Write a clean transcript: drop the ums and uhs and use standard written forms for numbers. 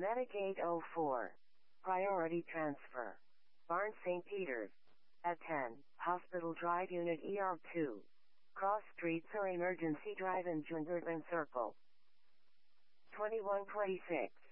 Metagate 04. Priority transfer. Barnes St. Peter's. At 10, Hospital Drive Unit ER2. Cross Streets or Emergency Drive in Jungerman Circle. 2126.